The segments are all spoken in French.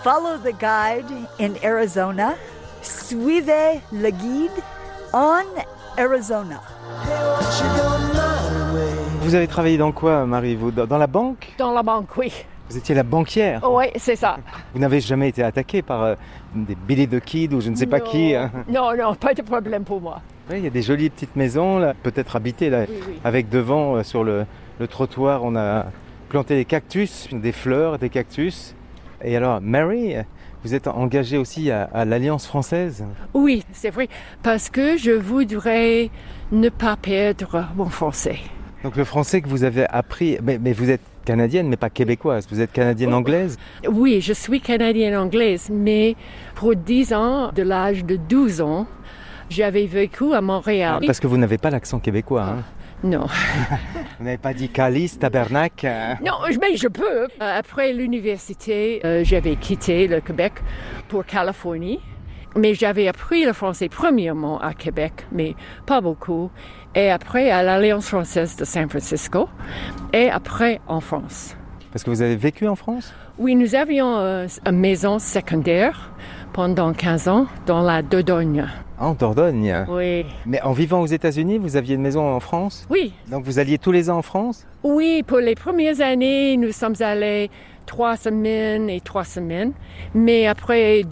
Follow the guide in Arizona. Suivez le guide en Arizona. Vous avez travaillé dans quoi, Marie? Vous, dans la banque? Dans la banque, oui. Vous étiez la banquière? Oui, c'est ça. Vous n'avez jamais été attaquée par des Billy the Kid ou je ne sais pas qui? Non, pas de problème pour moi. Oui, il y a des jolies petites maisons, là, peut-être habitées, là, Oui. avec devant, sur le trottoir, on a planté des cactus, des fleurs, des cactus. Et alors, Mary, vous êtes engagée aussi à l'Alliance française? Oui, c'est vrai, parce que je voudrais ne pas perdre mon français. Donc le français que vous avez appris, mais vous êtes canadienne, mais pas québécoise, vous êtes canadienne-anglaise? Oui, je suis canadienne-anglaise, mais pour 10 ans, de l'âge de 12 ans, j'avais vécu à Montréal. Parce que vous n'avez pas l'accent québécois, hein? Non. Vous n'avez pas dit calice, tabernacle? Non, mais je peux. Après l'université, j'avais quitté le Québec pour Californie. Mais j'avais appris le français premièrement à Québec, mais pas beaucoup. Et après à l'Alliance française de San Francisco. Et après en France. Parce que vous avez vécu en France? Oui, nous avions une maison secondaire pendant 15 ans dans la Dordogne. En Dordogne? Oui. Mais en vivant aux États-Unis, vous aviez une maison en France? Oui. Donc vous alliez tous les ans en France? Oui, pour les premières années, nous sommes allés 3 semaines et 3 semaines. Mais après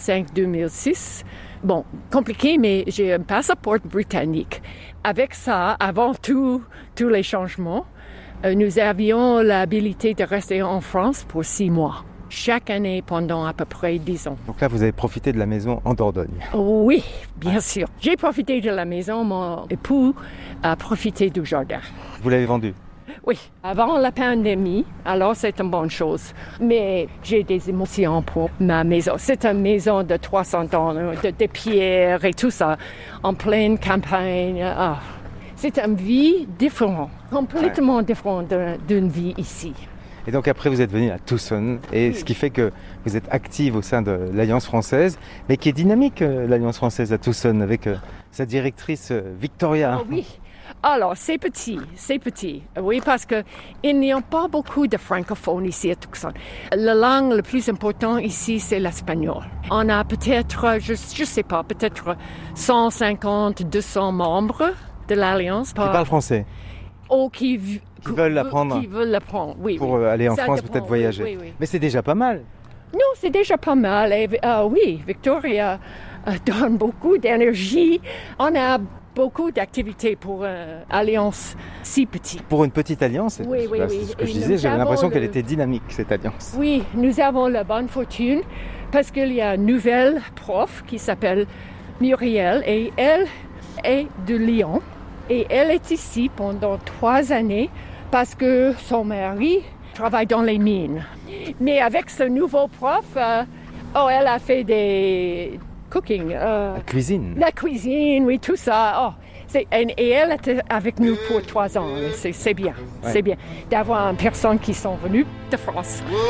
2005-2006, bon, compliqué, mais j'ai un passeport britannique. Avec ça, avant tous les changements, nous avions l'habilité de rester en France pour 6 mois. Chaque année pendant à peu près 10 ans. Donc là, vous avez profité de la maison en Dordogne? Oui, bien sûr. J'ai profité de la maison, mon époux a profité du jardin. Vous l'avez vendue? Oui, avant la pandémie, alors c'est une bonne chose. Mais j'ai des émotions pour ma maison. C'est une maison de 300 ans, de pierres et tout ça, en pleine campagne. Ah, c'est une vie différente, complètement différente d'une vie ici. Et donc après, vous êtes venue à Tucson, et oui. Ce qui fait que vous êtes active au sein de l'Alliance française, mais qui est dynamique, l'Alliance française à Tucson, avec sa directrice Victoria. Oh, oui. Alors, c'est petit. Oui, parce que il n'y a pas beaucoup de francophones ici à Tucson. La langue la plus importante ici, c'est l'espagnol. On a peut-être, je sais pas, peut-être 150, 200 membres de l'Alliance. Qui parlent français? Qui veulent l'apprendre. Qui veulent l'apprendre, oui. Pour aller en France, dépend, peut-être voyager. Oui. Mais c'est déjà pas mal. Non, c'est déjà pas mal. Et, oui, Victoria donne beaucoup d'énergie. On a beaucoup d'activités pour alliance si petite. Pour une petite alliance, oui. C'est ce que je disais, j'avais l'impression qu'elle était dynamique, cette alliance. Oui, nous avons la bonne fortune parce qu'il y a une nouvelle prof qui s'appelle Muriel et elle est de Lyon. Et elle est ici pendant 3 années parce que son mari travaille dans les mines. Mais avec ce nouveau prof, elle a fait des cooking. La cuisine. La cuisine, oui, tout ça. Et elle était avec nous pour 3 ans. C'est bien. Ouais. C'est bien d'avoir une personne qui sont venues de France.